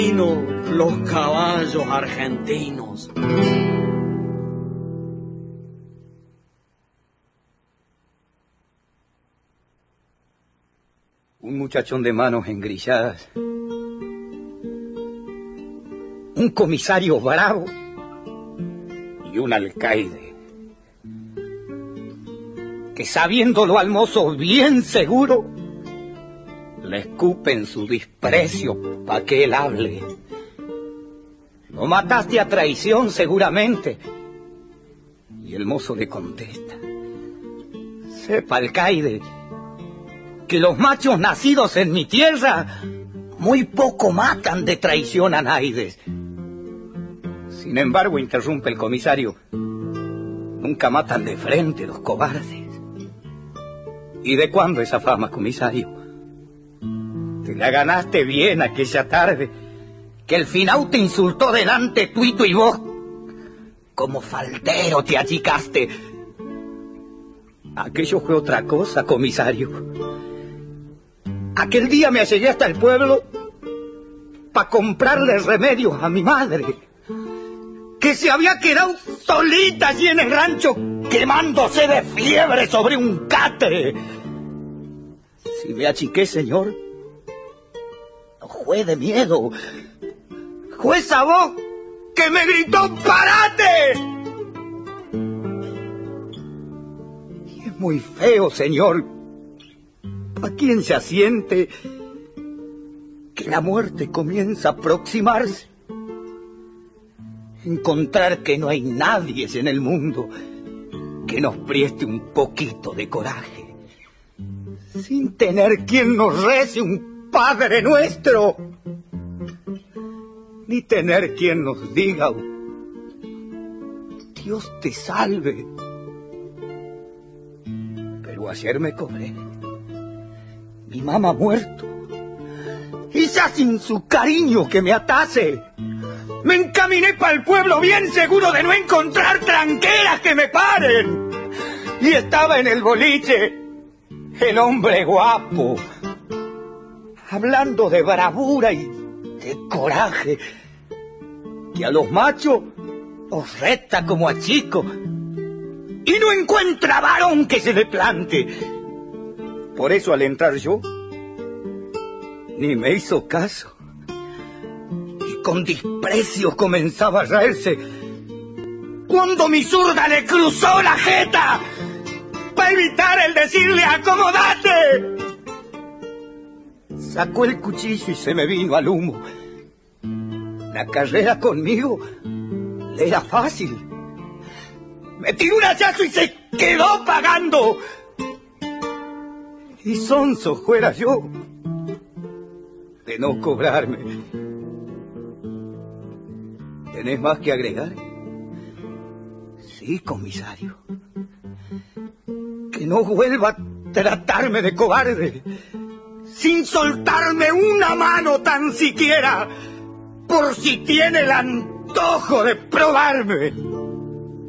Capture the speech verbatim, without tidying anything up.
Los caballos argentinos. Un muchachón de manos engrilladas, un comisario bravo y un alcaide que, sabiéndolo al mozo bien seguro, le escupen su desprecio pa' que él hable. Lo mataste a traición seguramente. Y el mozo le contesta: sepa, alcaide, que los machos nacidos en mi tierra muy poco matan de traición a naides. Sin embargo, interrumpe el comisario, nunca matan de frente los cobardes. ¿Y de cuándo esa fama, comisario? Te la ganaste bien aquella tarde, que el finau te insultó delante tuito y vos, como faldero te achicaste. Aquello fue otra cosa, comisario. Aquel día me allegué hasta el pueblo para comprarle remedios a mi madre, que se había quedado solita allí en el rancho, quemándose de fiebre sobre un catre. Si me achiqué, señor, no fue de miedo, fue esa voz que me gritó ¡parate! Y es muy feo, señor, ¿a quién se asiente que la muerte comienza a aproximarse? Encontrar que no hay nadie en el mundo que nos preste un poquito de coraje, sin tener quien nos rece un Padre Nuestro, ni tener quien nos diga Dios te salve. Pero ayer me cobré. Mi mamá ha muerto, y ya sin su cariño que me atase, me encaminé para el pueblo bien seguro de no encontrar tranqueras que me paren. Y estaba en el boliche el hombre guapo, hablando de bravura y de coraje, que a los machos os reta como a chicos, y no encuentra varón que se le plante. Por eso al entrar yo, ni me hizo caso, y con desprecio comenzaba a reírse, cuando mi zurda le cruzó la jeta para evitar el decirle ¡acomodate! Sacó el cuchillo y se me vino al humo. La carrera conmigo le era fácil. Me tiró un hachazo y se quedó pagando. Y sonso fuera yo de no cobrarme. ¿Tenés más que agregar? Sí, comisario. Que no vuelva a tratarme de cobarde, sin soltarme una mano tan siquiera, por si tiene el antojo de probarme.